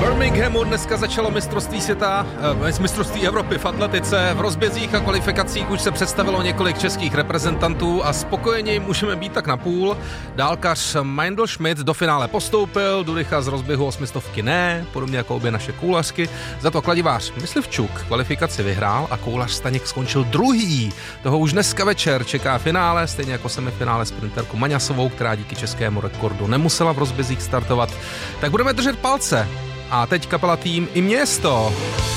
Birminghamu dneska začalo mistrovství světa, mistrovství Evropy v atletice. V rozbězích a kvalifikacích už se představilo několik českých reprezentantů a spokojeně můžeme být tak na půl. Dálkař Meindl Schmidt do finále postoupil, Dudycha z rozběhu 800 ne, podobně jako obě naše koulařky. Za to kladivář Myslivčuk kvalifikaci vyhrál a koulař Staněk skončil druhý. Toho už dneska večer čeká finále, stejně jako semifinále sprinterku Maňasovou, která díky českému rekordu nemusela v rozbězích startovat. Tak budeme držet palce. A teď kapela Tým i město.